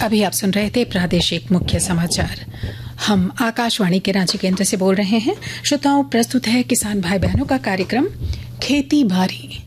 अभी आप सुन रहे थे प्रादेशिक मुख्य समाचार। हम आकाशवाणी के रांची केंद्र से बोल रहे हैं। श्रोताओं, प्रस्तुत है किसान भाई बहनों का कार्यक्रम खेती बारी।